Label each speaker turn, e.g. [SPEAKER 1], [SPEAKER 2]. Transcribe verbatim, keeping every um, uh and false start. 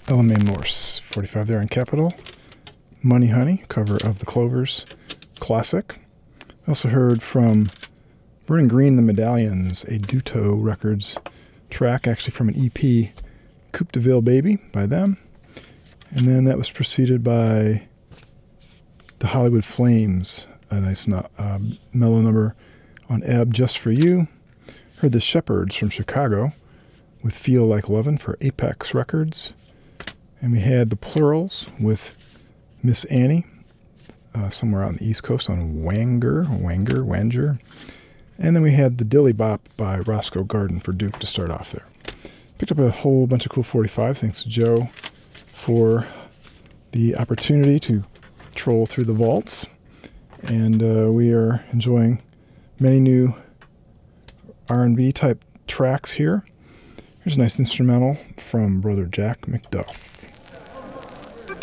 [SPEAKER 1] Ella Mae Morse, forty-five there on Capitol. Money Honey, cover of the Clovers classic. I also heard from Burning Green, The Medallions, a Duto Records track, actually from an E P, Coupe de Ville Baby by them. And then that was preceded by the Hollywood Flames, a nice uh, mellow number on Ebb, Just For You. Heard the Shepherds from Chicago with Feel Like Lovin' for Apex Records. And we had the Plurals with Miss Annie, uh, somewhere on the East Coast on Wanger, Wanger, Wanger. And then we had the Dilly Bop by Roscoe Garden for Duke to start off there. Picked up a whole bunch of cool forty-fives. Thanks to Joe for the opportunity to troll through the vaults. And uh, we are enjoying many new R and B type tracks here. Here's a nice instrumental from brother Jack McDuff.